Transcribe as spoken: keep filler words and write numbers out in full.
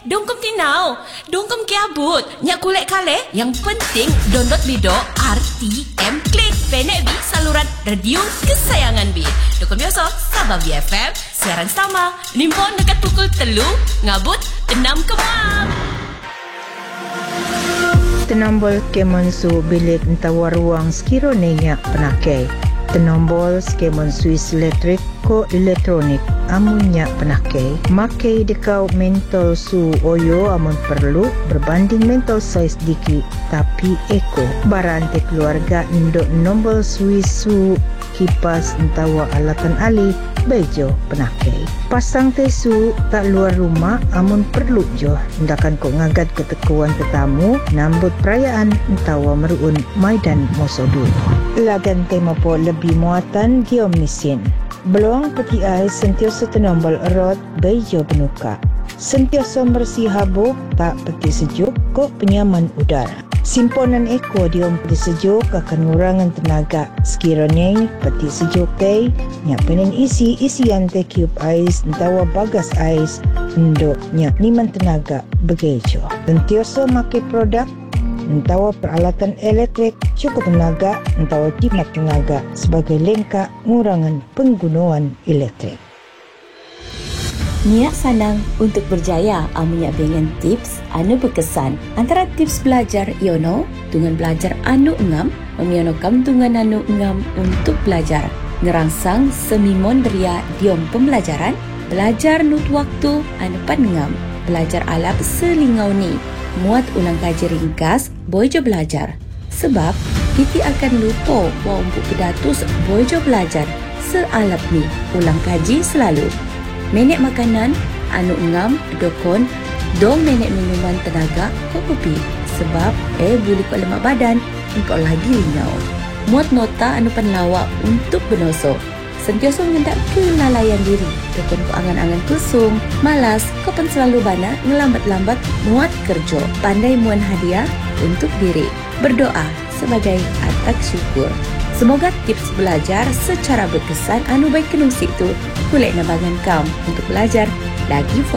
dongkom tinau, dongkom kiabut, nyak kulek kale, yang penting download Bido R T M Klik, penek bi saluran radio kesayangan bi. Dongkom biasa, Sabah B F M, siaran sama, nimpon dekat pukul telu, ngabut enam kemam. Tenombol kemon su bilik entawa ruang sekiranya penakai. Tenombol skemon Swiss elektrik ko elektronik amunnya penakai. Makai dekau mentol su oyo amun perlu berbanding mentol saiz dikit tapi eko. Barante keluarga indok nombol Swiss su kipas entawa alatan alih bejo penakai. Pasang tesu tak luar rumah amun perlu jo. Hendakan kok ngagat ketekuan tetamu nambut perayaan entawa meruun maidan mosodu. Lagan tema po lebih muatan giom mesin. Beluang peti ais sentiasa tenombol erot bejo benuka. Sentiasa bersih habuk tak peti sejuk kok penyaman udara. Simponan eko diom peti sejuk akan ngurangan tenaga. Sekiranya peti sejuk teh nyak pening isi isian teh kiup ais entawa bagas ais endok nyak niman tenaga begejo. Sentiasa makai produk entawa peralatan elektrik cukup tenaga entawa timak tenaga sebagai lengkap ngurangan penggunaan elektrik. Niat sanang untuk berjaya amunnya dengan tips anu berkesan. Antara tips belajar iono dengan belajar anu engam memionokam dengan anu engam untuk belajar. Ngerangsang semimon beria diom pembelajaran, belajar nut waktu anu panengam, belajar alap selingau ni. Muat ulang kaji ringkas bojo belajar. Sebab kita akan lupa bahawa untuk pedatus bojo belajar sealap ni ulang kaji selalu. Menek makanan anu engam dokon dong menek minuman tenaga kok kopi. Sebab eh boleh kok lemak badan engkau lagi lingau. Muat nota anu panlawak untuk benoso. Sentiasa mengendak kelalaian diri. Dokon ku angan-angan kusung, malas, kau pun selalu bana ngelambat-lambat muat kerja. Pandai muan hadiah untuk diri. Berdoa sebagai atak syukur. Semoga tips belajar secara berkesan anu baik kenungsik tu kulek nabangan kaum untuk belajar lagi fokus.